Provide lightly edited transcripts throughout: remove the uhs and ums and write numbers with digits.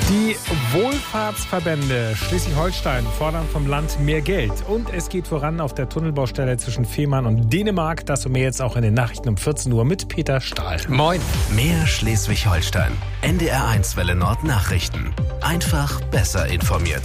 Die Wohlfahrtsverbände Schleswig-Holstein fordern vom Land mehr Geld. Und es geht voran auf der Tunnelbaustelle zwischen Fehmarn und Dänemark. Das und mehr jetzt auch in den Nachrichten um 14 Uhr mit Peter Stahl. Moin. Mehr Schleswig-Holstein. NDR1 Welle Nord Nachrichten. Einfach besser informiert.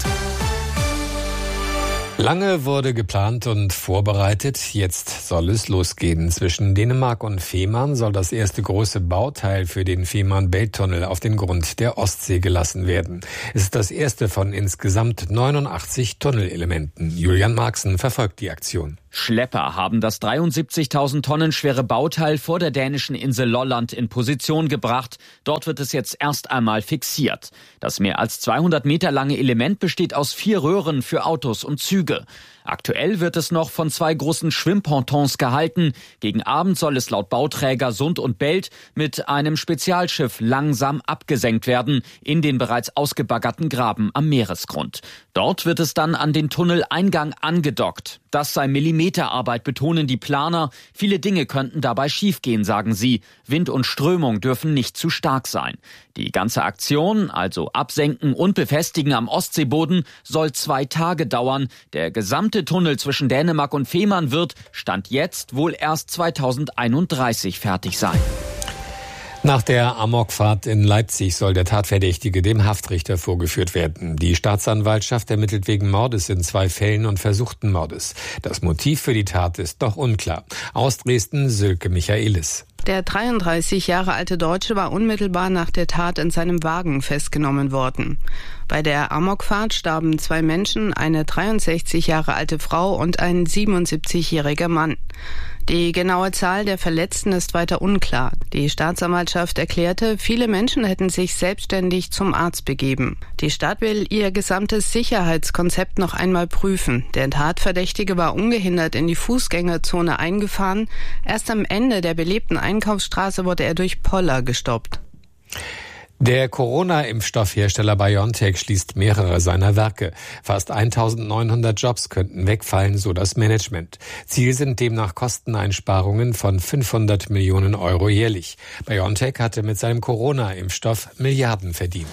Lange wurde geplant und vorbereitet. Jetzt soll es losgehen. Zwischen Dänemark und Fehmarn soll das erste große Bauteil für den Fehmarn-Belt-Tunnel auf den Grund der Ostsee gelassen werden. Es ist das erste von insgesamt 89 Tunnelelementen. Julian Marxen verfolgt die Aktion. Schlepper haben das 73.000 Tonnen schwere Bauteil vor der dänischen Insel Lolland in Position gebracht. Dort wird es jetzt erst einmal fixiert. Das mehr als 200 Meter lange Element besteht aus 4 Röhren für Autos und Züge. Aktuell wird es noch von 2 großen Schwimmpontons gehalten. Gegen Abend soll es laut Bauträger Sund und Belt mit einem Spezialschiff langsam abgesenkt werden in den bereits ausgebaggerten Graben am Meeresgrund. Dort wird es dann an den Tunneleingang angedockt. Das sei Millimeterarbeit, betonen die Planer. Viele Dinge könnten dabei schiefgehen, sagen sie. Wind und Strömung dürfen nicht zu stark sein. Die ganze Aktion, also Absenken und Befestigen am Ostseeboden, soll 2 Tage dauern. Der gesamte Tunnel zwischen Dänemark und Fehmarn wird, Stand jetzt, wohl erst 2031 fertig sein. Nach der Amokfahrt in Leipzig soll der Tatverdächtige dem Haftrichter vorgeführt werden. Die Staatsanwaltschaft ermittelt wegen Mordes in 2 Fällen und versuchten Mordes. Das Motiv für die Tat ist doch unklar. Aus Dresden Sülke Michaelis. Der 33 Jahre alte Deutsche war unmittelbar nach der Tat in seinem Wagen festgenommen worden. Bei der Amokfahrt starben 2 Menschen, eine 63 Jahre alte Frau und ein 77-jähriger Mann. Die genaue Zahl der Verletzten ist weiter unklar. Die Staatsanwaltschaft erklärte, viele Menschen hätten sich selbstständig zum Arzt begeben. Die Stadt will ihr gesamtes Sicherheitskonzept noch einmal prüfen. Der Tatverdächtige war ungehindert in die Fußgängerzone eingefahren. Erst am Ende der belebten Einkaufsstraße wurde er durch Poller gestoppt. Der Corona-Impfstoffhersteller BioNTech schließt mehrere seiner Werke. Fast 1900 Jobs könnten wegfallen, so das Management. Ziel sind demnach Kosteneinsparungen von 500 Millionen Euro jährlich. BioNTech hatte mit seinem Corona-Impfstoff Milliarden verdient.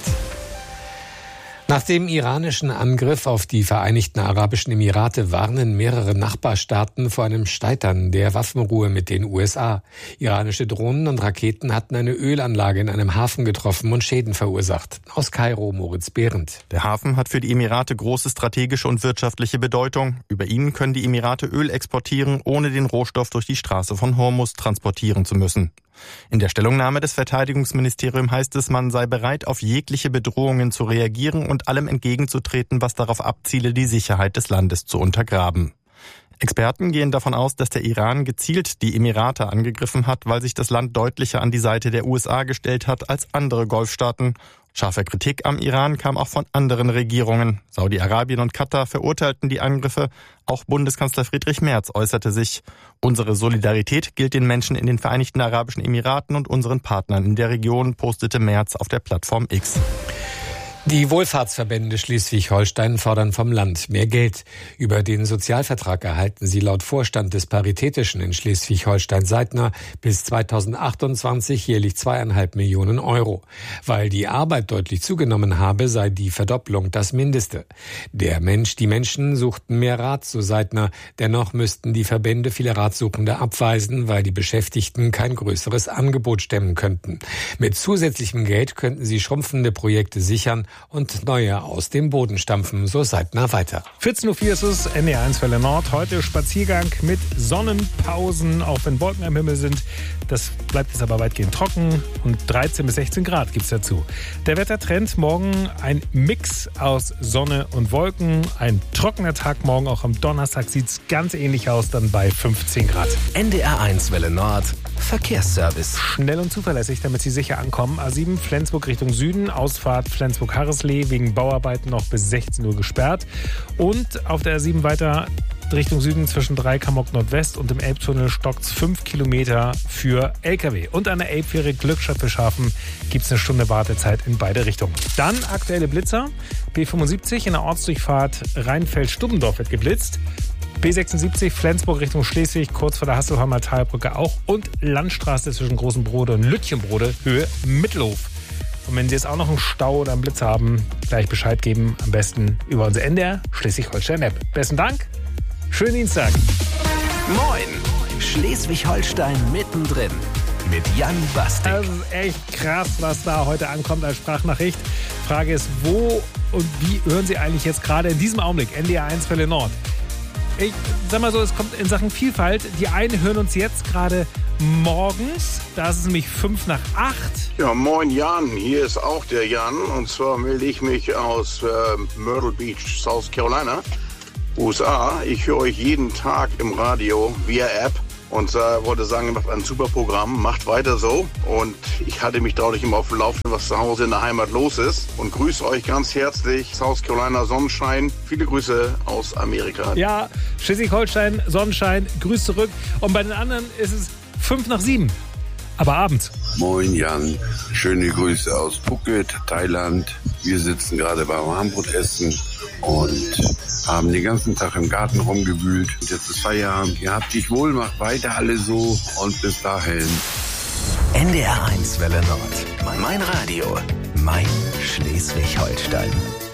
Nach dem iranischen Angriff auf die Vereinigten Arabischen Emirate warnen mehrere Nachbarstaaten vor einem Scheitern der Waffenruhe mit den USA. Iranische Drohnen und Raketen hatten eine Ölanlage in einem Hafen getroffen und Schäden verursacht. Aus Kairo Moritz Behrendt. Der Hafen hat für die Emirate große strategische und wirtschaftliche Bedeutung. Über ihn können die Emirate Öl exportieren, ohne den Rohstoff durch die Straße von Hormuz transportieren zu müssen. In der Stellungnahme des Verteidigungsministeriums heißt es, man sei bereit, auf jegliche Bedrohungen zu reagieren und allem entgegenzutreten, was darauf abziele, die Sicherheit des Landes zu untergraben. Experten gehen davon aus, dass der Iran gezielt die Emirate angegriffen hat, weil sich das Land deutlicher an die Seite der USA gestellt hat als andere Golfstaaten. Scharfe Kritik am Iran kam auch von anderen Regierungen. Saudi-Arabien und Katar verurteilten die Angriffe. Auch Bundeskanzler Friedrich Merz äußerte sich. Unsere Solidarität gilt den Menschen in den Vereinigten Arabischen Emiraten und unseren Partnern in der Region, postete Merz auf der Plattform X. Die Wohlfahrtsverbände Schleswig-Holstein fordern vom Land mehr Geld. Über den Sozialvertrag erhalten sie laut Vorstand des Paritätischen in Schleswig-Holstein-Seidner bis 2028 jährlich 2,5 Millionen Euro. Weil die Arbeit deutlich zugenommen habe, sei die Verdopplung das Mindeste. Die Menschen suchten mehr Rat, so Seidner. Dennoch müssten die Verbände viele Ratsuchende abweisen, weil die Beschäftigten kein größeres Angebot stemmen könnten. Mit zusätzlichem Geld könnten sie schrumpfende Projekte sichern und neue aus dem Boden stampfen, so Seidner weiter. 14.04 Uhr ist es, NDR1 Welle Nord. Heute Spaziergang mit Sonnenpausen, auch wenn Wolken am Himmel sind. Das bleibt jetzt aber weitgehend trocken und 13 bis 16 Grad gibt's dazu. Der Wettertrend morgen ein Mix aus Sonne und Wolken. Ein trockener Tag morgen, auch am Donnerstag sieht's ganz ähnlich aus, dann bei 15 Grad. NDR1 Welle Nord Verkehrsservice. Schnell und zuverlässig, damit Sie sicher ankommen. A7 Flensburg Richtung Süden, Ausfahrt Flensburg-Harreslee wegen Bauarbeiten noch bis 16 Uhr gesperrt. Und auf der A7 weiter Richtung Süden zwischen Dreikamp Nordwest und dem Elbtunnel stockt's 5 Kilometer für LKW. Und an der Elbfähre Glückstadt-Fischhafen gibt's eine Stunde Wartezeit in beide Richtungen. Dann aktuelle Blitzer. B75 in der Ortsdurchfahrt Rheinfeld-Stubbendorf wird geblitzt. B76 Flensburg Richtung Schleswig, kurz vor der Hasselheimer Talbrücke auch. Und Landstraße zwischen Großenbrode und Lütchenbrode, Höhe Mittelhof. Und wenn Sie jetzt auch noch einen Stau oder einen Blitz haben, gleich Bescheid geben. Am besten über unsere NDR Schleswig-Holstein-App. Besten Dank. Schönen Dienstag. Moin. Schleswig-Holstein mittendrin. Mit Jan Bastik. Das ist echt krass, was da heute ankommt als Sprachnachricht. Frage ist, wo und wie hören Sie eigentlich jetzt gerade in diesem Augenblick NDR 1 Welle Nord? Ich sag mal so, es kommt in Sachen Vielfalt. Die einen hören uns jetzt gerade morgens. Da ist es nämlich 7:55. Ja, moin Jan, hier ist auch der Jan. Und zwar melde ich mich aus Myrtle Beach, South Carolina, USA. Ich höre euch jeden Tag im Radio via App. Und wollte sagen, ihr macht ein super Programm, macht weiter so. Und ich halte mich dadurch immer auf dem Laufenden, was zu Hause in der Heimat los ist. Und grüße euch ganz herzlich, South Carolina Sonnenschein. Viele Grüße aus Amerika. Ja, Schleswig-Holstein, Sonnenschein, Grüß zurück. Und bei den anderen ist es 6:55. Aber abends. Moin Jan, schöne Grüße aus Phuket, Thailand. Wir sitzen gerade beim Warmbrotessen und haben den ganzen Tag im Garten rumgewühlt. Jetzt ist Feierabend. Ihr habt dich wohl, macht weiter alle so und bis dahin. NDR 1 Welle Nord. Mein Radio. Mein Schleswig-Holstein.